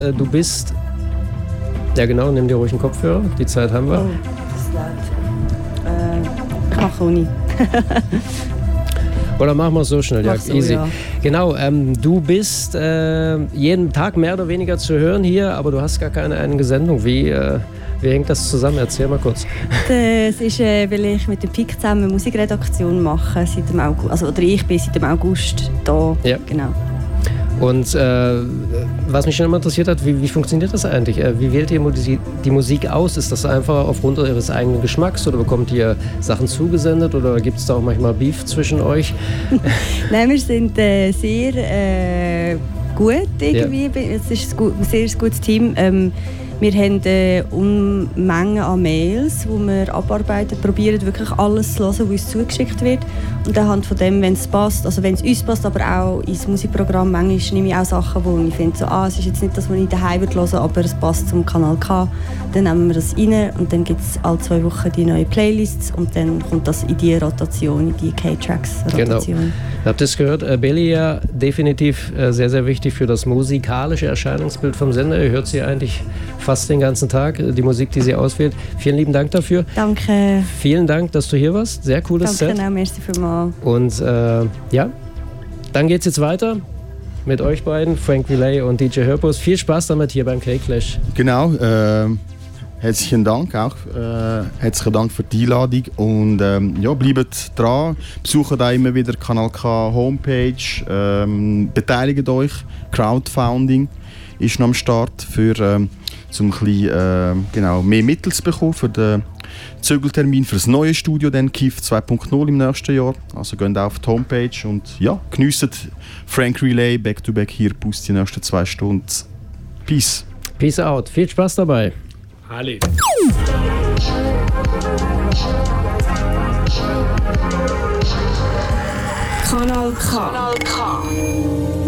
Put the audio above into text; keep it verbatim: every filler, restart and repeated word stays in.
Du bist, ja genau, nimm dir ruhig einen Kopfhörer, die Zeit haben wir. Oh, das ist laut. Äh, ich mache Uni. Oder machen wir es so schnell, ja, so, easy. Ja. Genau, ähm, du bist äh, jeden Tag mehr oder weniger zu hören hier, aber du hast gar keine eigene Sendung. Wie, äh, wie hängt das zusammen? Erzähl mal kurz. Das ist, äh, weil ich mit dem P I C zusammen eine Musikredaktion mache, seit dem August, also, oder ich bin seit dem August da. Ja. Genau. Und äh, was mich schon immer interessiert hat, wie, wie funktioniert das eigentlich? Äh, wie wählt ihr Musik, die Musik aus? Ist das einfach aufgrund eures eigenen Geschmacks oder bekommt ihr Sachen zugesendet oder gibt es da auch manchmal Beef zwischen euch? Nein, wir sind äh, sehr äh, gut irgendwie. Ja. Es ist ein, gut, ein sehr gutes Team. Ähm, wir haben äh, Unmengen an Mails, die wir abarbeiten, probieren wirklich alles zu hören, was uns zugeschickt wird. Und anhand von dem, wenn es passt, also wenn es uns passt, aber auch ins Musikprogramm, manchmal nehme ich auch Sachen, wo ich finde, so, ah, es ist jetzt nicht das, was ich daheim hören würde, aber es passt zum Kanal K. Dann nehmen wir das rein und dann gibt es alle zwei Wochen die neuen Playlists und dann kommt das in die Rotation, in die K-Tracks-Rotation. Genau. Habt ihr es gehört? Äh, Belly ja definitiv äh, sehr, sehr wichtig für das musikalische Erscheinungsbild vom Sender. Ihr hört sie eigentlich fast den ganzen Tag, die Musik, die sie auswählt. Vielen lieben Dank dafür. Danke. Vielen Dank, dass du hier warst. Sehr cooles Set. Danke, merci vielmals. Und äh, ja, dann geht's jetzt weiter mit euch beiden, Frank Relay und D J Herpos. Viel Spaß damit hier beim K-Clash. Genau, äh, herzlichen Dank auch. Äh, herzlichen Dank für die Einladung und ähm, ja, bleibt dran. Besucht auch immer wieder Kanal K Homepage. Ähm, beteiligt euch. Crowdfunding ist noch am Start, für ähm, zum ein bisschen, äh, genau, mehr Mittel zu bekommen für den Zügeltermin für das neue Studio, dann K I F zwei Punkt null im nächsten Jahr. Also geht auf die Homepage und ja, geniessen Frank Relay back to back hier, Boost die nächsten zwei Stunden. Peace. Peace out. Viel Spaß dabei. Ali. Kanal K. Kanal K.